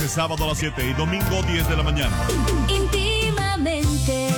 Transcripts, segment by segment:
viernes, sábado a las 7 y domingo 10 de la mañana. Íntimamente.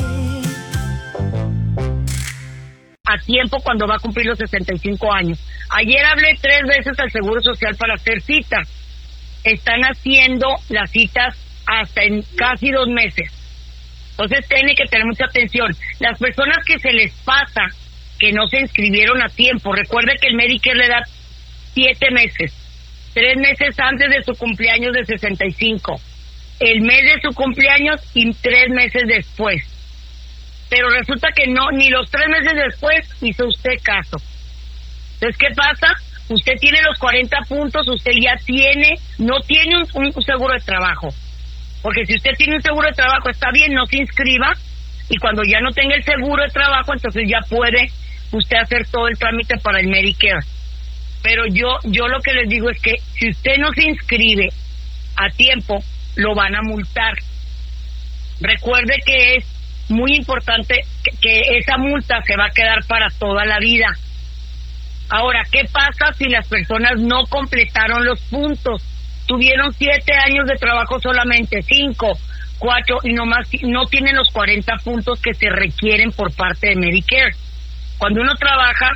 A tiempo cuando va a cumplir los 65 años. Ayer hablé 3 veces al Seguro Social para hacer citas. Están haciendo las citas hasta en casi 2 meses. Entonces tiene que tener mucha atención. Las personas que se les pasa, que no se inscribieron a tiempo, recuerde que el Medicare le da 7 meses. 3 meses antes de su cumpleaños de 65. El mes de su cumpleaños y 3 meses después. Pero resulta que no, ni los 3 meses después hizo usted caso. Entonces, ¿qué pasa? Usted tiene los 40 puntos, usted ya no tiene un seguro de trabajo. Porque si usted tiene un seguro de trabajo, está bien, no se inscriba, y cuando ya no tenga el seguro de trabajo, entonces ya puede usted hacer todo el trámite para el Medicare. Pero yo lo que les digo es que si usted no se inscribe a tiempo, lo van a multar. Recuerde que es muy importante que esa multa se va a quedar para toda la vida. Ahora, ¿qué pasa si las personas no completaron los puntos? Tuvieron 7 años de trabajo solamente, 5, 4, y nomás no tienen los 40 puntos que se requieren por parte de Medicare. Cuando uno trabaja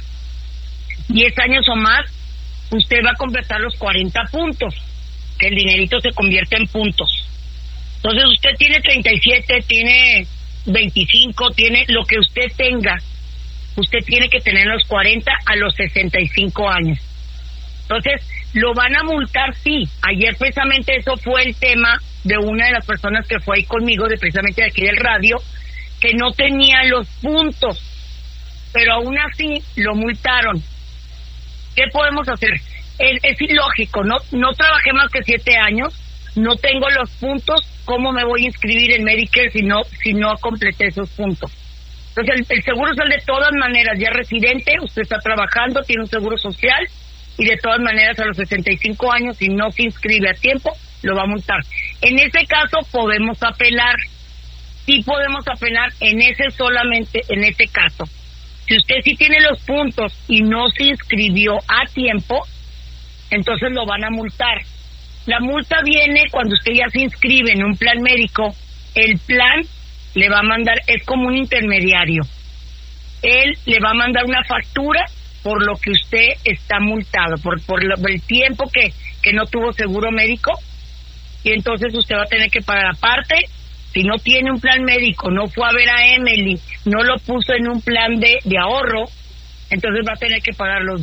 10 años o más, usted va a completar los 40 puntos, que el dinerito se convierte en puntos. Entonces usted tiene 37, tiene 25, tiene lo que usted tenga, usted tiene que tener los 40 a los 65 años. Entonces, lo van a multar, sí. Ayer precisamente eso fue el tema de una de las personas que fue ahí conmigo, precisamente de aquí del radio, que no tenía los puntos, pero aún así lo multaron. ¿Qué podemos hacer? Es ilógico, no trabajé más que 7 años, no tengo los puntos, ¿cómo me voy a inscribir en Medicare si no completé esos puntos? Entonces el seguro social de todas maneras, ya residente, usted está trabajando, tiene un seguro social, y de todas maneras a los 65 años, si no se inscribe a tiempo, lo va a multar. En ese caso podemos apelar, sí podemos apelar solamente en ese caso. Si usted sí tiene los puntos y no se inscribió a tiempo, entonces lo van a multar. La multa viene cuando usted ya se inscribe en un plan médico, el plan le va a mandar, es como un intermediario, él le va a mandar una factura por lo que usted está multado, por el tiempo que no tuvo seguro médico, y entonces usted va a tener que pagar aparte. Si no tiene un plan médico, no fue a ver a Emily, no lo puso en un plan de ahorro, entonces va a tener que pagar los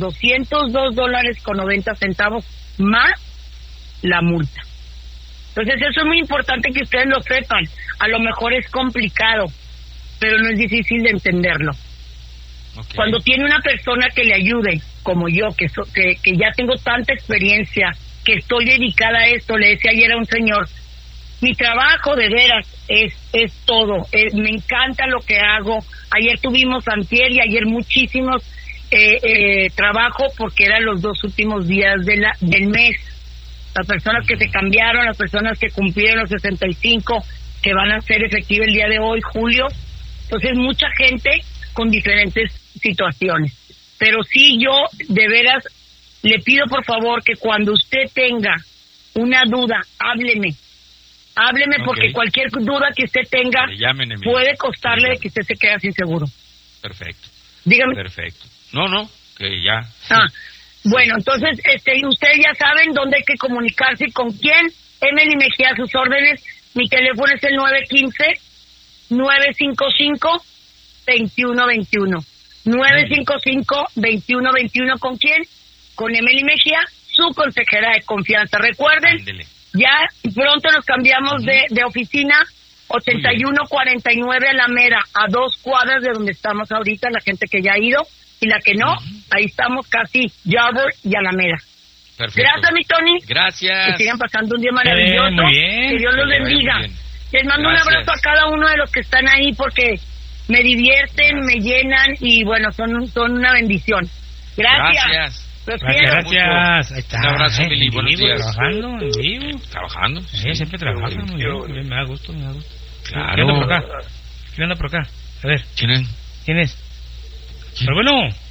$202.90 más la multa. Entonces eso es muy importante que ustedes lo sepan. A lo mejor es complicado, pero no es difícil de entenderlo. Okay. Cuando tiene una persona que le ayude, como yo, que ya tengo tanta experiencia, que estoy dedicada a esto, le decía ayer a un señor, mi trabajo de veras es todo, me encanta lo que hago. Ayer tuvimos antier y ayer muchísimos trabajo porque eran los 2 últimos días del mes. Las personas que se cambiaron, las personas que cumplieron los 65, que van a ser efectivos el día de hoy, julio. Entonces mucha gente con diferentes situaciones. Pero sí, yo de veras le pido por favor que cuando usted tenga una duda, hábleme, okay, porque cualquier duda que usted tenga puede costarle de que usted se quede sin seguro. Perfecto. Dígame. Perfecto. No, que ya. Bueno, entonces ustedes ya saben dónde hay que comunicarse y con quién. Emily Mejía a sus órdenes. Mi teléfono es el 955-955-2121. 955-2121. ¿Con quién? Con Emily Mejía, su consejera de confianza. Recuerden, ya pronto nos cambiamos de oficina. 8149 Alameda, a 2 cuadras de donde estamos ahorita, la gente que ya ha ido, y la que no, ahí estamos casi, Jarber y Alameda. Perfecto. Gracias, mi Tony. Gracias. Que sigan pasando un día maravilloso. Muy bien. Que Dios los bendiga. Les mando un abrazo a cada uno de los que están ahí porque me divierten, me llenan y bueno, son una bendición. Gracias. Los quiero. Gracias. Ahí está. Un abrazo, Emily. Buenos días. Trabajando en vivo. Trabajando. Sí, siempre trabaja. Muy bien. Me da gusto. Claro. ¿Quién anda por acá? A ver. ¿Quién es? Pero bueno.